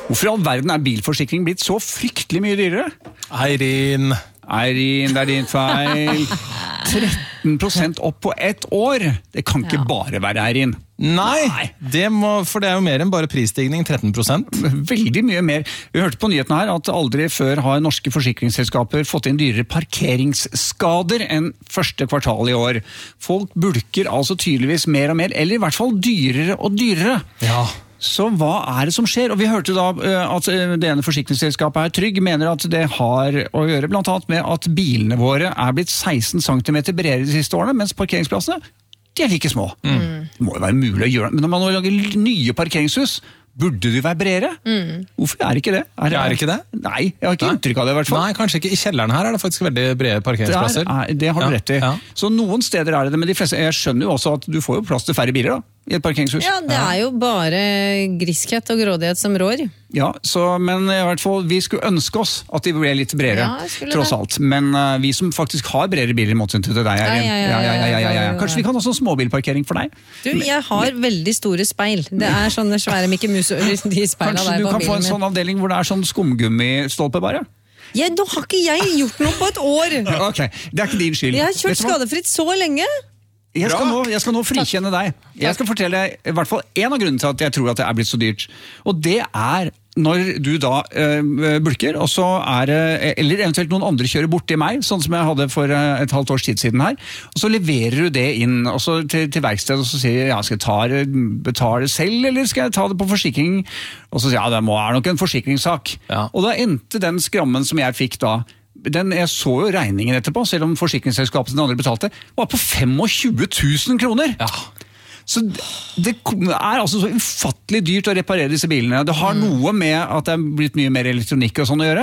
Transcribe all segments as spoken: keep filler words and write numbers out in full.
Hvorfor i all verden er bilforsikring blitt så fryktelig mye dyrere? Eirin... Eirin, det er din feil. tretten prosent opp på ett år. Det kan ikke ja. bare være Eirin. Nei, Nei. Det må, for det er jo mer enn bare prisstigning, tretten prosent. Veldig mye mer. Vi hørte på nyhetene her at aldri før har norske forsikringsselskaper fått inn dyrere parkeringsskader enn første kvartal i år. Folk bulker altså tydeligvis mer og mer, eller i hvert fall dyrere og dyrere. Ja. Så hva er det som skjer? Og vi hørte da at det ene forsikringsselskapet her, Trygg, mener at det har å gjøre blant annet med at bilene våre er blitt seksten centimeter bredere de siste årene, mens parkeringsplassene, de er like små. Mm. Det må jo være mulig å gjøre det, men når man lager nye parkeringshus, burde de være bredere? Mm. Hvorfor er det ikke det? Er det er det ikke det? Nei, jeg har ikke Nei. inntrykk av det i hvert fall. Nei, kanskje ikke. I kjelleren her er det faktisk veldig brede parkeringsplasser. Det, er, det har du ja. rett i. Ja. Så noen steder er det det, men de fleste, jeg skjønner jo også at du får jo plass til færre biler da, i et parkeringshus. Ja, det er jo bare griskhet og grådighet som rår. Ja, så, men i hvert fall, vi skulle ønske oss at de ble litt bredere, ja, tross alt. Men uh, vi som faktisk har bredere biler i motsetning til deg, Eirin. Ja, ja, ja, ja, ja, ja, ja. Kanskje vi kan ha sånn småbilparkering for deg? Du, jeg har men, veldig store speil. Det er sånne svære Mickey Mouse-ører, de speilene Kanskje der du på kan få en sånn avdeling hvor det er sånn skumgummistolpe bare? Ja, da har ikke jeg gjort noe på et år! Ok, det er ikke din skyld. Jeg har kjørt skadefritt så lenge! Jeg skal, nå, jeg skal nå frikjenne deg. Jeg skal fortelle i hvert fall en av grunnene til at jeg tror at det er blitt så dyrt. Og det er når du da øh, bulker, og så er det, eller eventuelt noen andre kjører bort til meg, sånn som jeg hadde for et halvt års tid siden her, og så leverer du det inn og så til, til verksted, og så sier jeg, ja, skal jeg ta det, betale selv, eller skal jeg ta det på forsikring? Og så sier jeg, ja, det må, er nok en forsikringssak. Ja. Og da endte den skrammen som jeg fikk da, Den, jeg så jo regningen etterpå, selv om forsikringsselskapet den andre betalte, var på tjue-fem tusen kroner. Ja. Så det er altså så ufattelig dyrt å reparere disse bilene. Det har mm. noe med at det er blitt mye mer elektronikk og sånn å gjøre.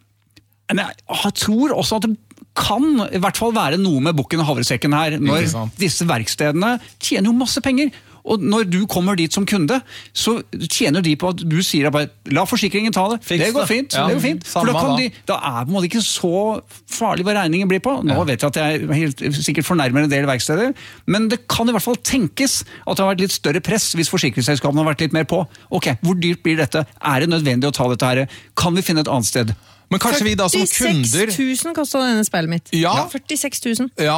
Men jeg tror også at det kan i hvert fall være noe med bukken og havresekken her, når disse verkstedene tjener jo masse penger. Og når du kommer dit som kunde, så tjener de på at du sier bare, la forsikringen ta det. Fiks det går fint. Ja. Det går fint. For da, kan de, da er det ikke så farlig hva regningen blir på. Nå ja. vet jeg at jeg er helt, sikkert fornærmer en del verksteder, men det kan i hvert fall tenkes at det har vært litt større press hvis forsikringsselskapene har vært litt mer på. Ok, hvor dyrt blir dette? Er det nødvendig å ta dette her? Kan vi finne et annet sted? Men kanskje vi da som kunder... førtiseks tusen kostet denne speilet mitt. Ja. førtiseks tusen. Ja.